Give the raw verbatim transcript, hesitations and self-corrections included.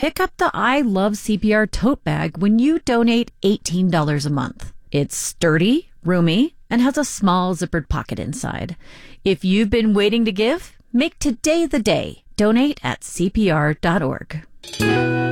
Pick up the I Love C P R tote bag when you donate eighteen dollars a month. It's sturdy, roomy, and has a small zippered pocket inside. If you've been waiting to give, make today the day. Donate at C P R dot org.